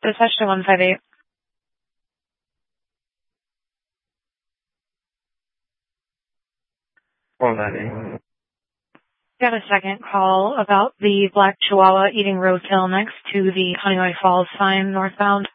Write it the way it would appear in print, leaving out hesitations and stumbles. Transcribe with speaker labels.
Speaker 1: Dispatch to 158. Got a second call about the black chihuahua eating roadkill next to the Honeyway Falls sign northbound.